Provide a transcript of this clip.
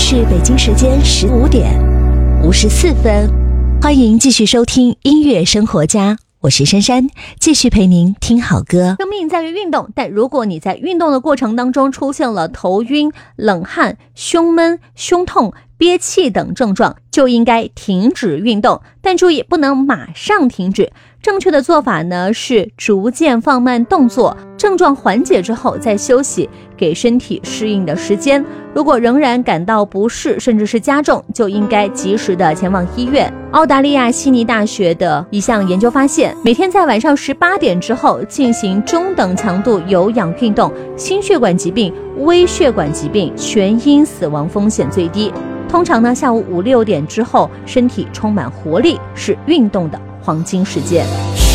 是北京时间15点54分，欢迎继续收听音乐生活家，我是珊珊，继续陪您听好歌。 生命在于运动，但如果你在运动的过程当中出现了头晕、冷汗、胸闷、胸痛、憋气等症状，就应该停止运动，但注意不能马上停止。正确的做法呢是逐渐放慢动作，症状缓解之后再休息，给身体适应的时间。如果仍然感到不适甚至是加重，就应该及时的前往医院。澳大利亚悉尼大学的一项研究发现，每天在晚上18点之后进行中等强度有氧运动，心血管疾病、微血管疾病全因死亡风险最低。通常呢，下午5、6点之后，身体充满活力，是运动的黄金时间。